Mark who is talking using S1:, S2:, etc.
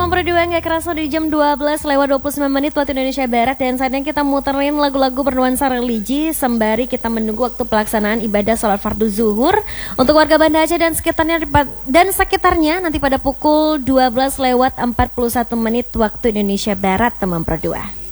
S1: teman berdua, nggak kerasa di jam 12:29 waktu Indonesia Barat. Dan saatnya kita muterin lagu-lagu bernuansa religi sembari kita menunggu waktu pelaksanaan ibadah sholat fardu zuhur untuk warga Banda Aceh dan sekitarnya nanti pada pukul 12:41 waktu Indonesia Barat, teman berdua.